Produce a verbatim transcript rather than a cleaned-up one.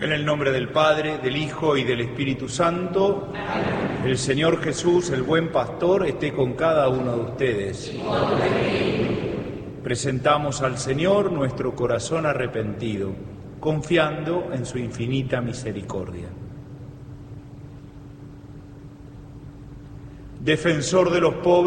En el nombre del Padre, del Hijo y del Espíritu Santo, amén. El Señor Jesús, el buen pastor, esté con cada uno de ustedes. Presentamos al Señor nuestro corazón arrepentido, confiando en su infinita misericordia. Defensor de los pobres,